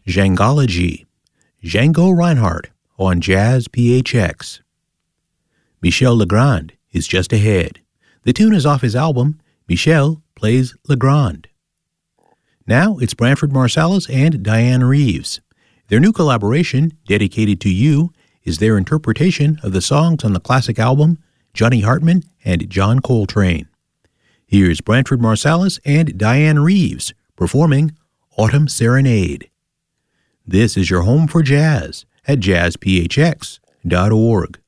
Djangology, Django Reinhardt on Jazz PHX. Michel Legrand is just ahead. The tune is off his album, Michel Plays Legrand. Now it's Branford Marsalis and Diane Reeves. Their new collaboration, Dedicated to You, is their interpretation of the songs on the classic album, Johnny Hartman and John Coltrane. Here's Branford Marsalis and Diane Reeves performing Autumn Serenade. This is your home for jazz at jazzphx.org.